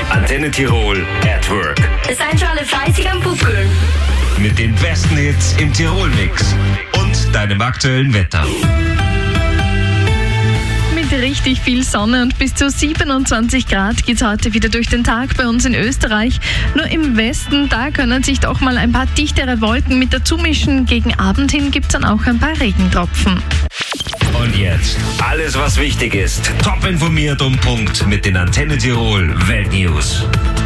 Antenne Tirol at Work. Seid schon alle fleißig am Buckeln. Mit den besten Hits im Tirol-Mix und deinem aktuellen Wetter. Mit richtig viel Sonne und bis zu 27 Grad geht's heute wieder durch den Tag bei uns in Österreich. Nur im Westen, da können sich doch mal ein paar dichtere Wolken mit dazu mischen. Gegen Abend hin gibt's dann auch ein paar Regentropfen. Und jetzt alles, was wichtig ist. Top informiert um Punkt mit den Antenne Tirol Weltnews.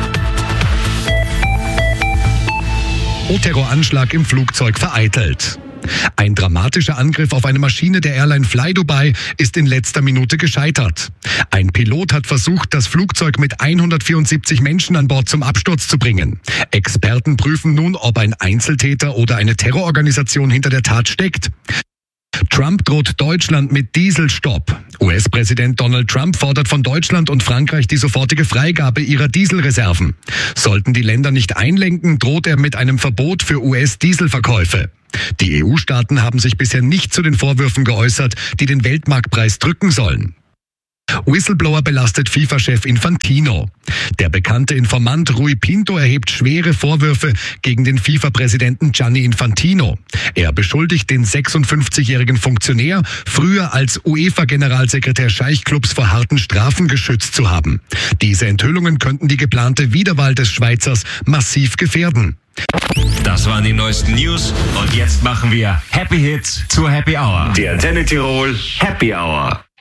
Terroranschlag im Flugzeug vereitelt. Ein dramatischer Angriff auf eine Maschine der Airline flydubai ist in letzter Minute gescheitert. Ein Pilot hat versucht, das Flugzeug mit 174 Menschen an Bord zum Absturz zu bringen. Experten prüfen nun, ob ein Einzeltäter oder eine Terrororganisation hinter der Tat steckt. Trump droht Deutschland mit Dieselstopp. US-Präsident Donald Trump fordert von Deutschland und Frankreich die sofortige Freigabe ihrer Dieselreserven. Sollten die Länder nicht einlenken, droht er mit einem Verbot für US-Dieselverkäufe. Die EU-Staaten haben sich bisher nicht zu den Vorwürfen geäußert, die den Weltmarktpreis drücken sollen. Whistleblower belastet FIFA-Chef Infantino. Der bekannte Informant Rui Pinto erhebt schwere Vorwürfe gegen den FIFA-Präsidenten Gianni Infantino. Er beschuldigt den 56-jährigen Funktionär, früher als UEFA-Generalsekretär Scheichklubs vor harten Strafen geschützt zu haben. Diese Enthüllungen könnten die geplante Wiederwahl des Schweizers massiv gefährden. Das waren die neuesten News und jetzt machen wir Happy Hits zur Happy Hour. Die Antenne Tirol Happy Hour.